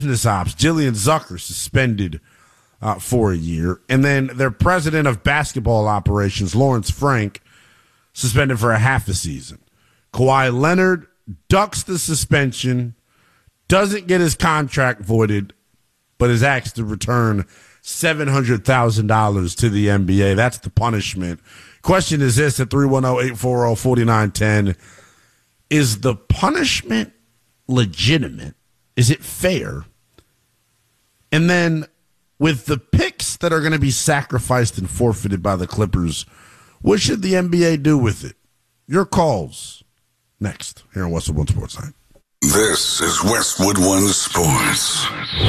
business ops, Jillian Zucker, suspended for a year. And then their president of basketball operations, Lawrence Frank, suspended for a half a season. Kawhi Leonard ducks the suspension, doesn't get his contract voided, but is asked to return $700,000 to the NBA. That's the punishment. Question is this at 310-840-4910. Is the punishment legitimate? Is it fair? And then with the picks that are going to be sacrificed and forfeited by the Clippers, what should the NBA do with it? Your calls next here on Westwood One Sports Night. This is Westwood One Sports.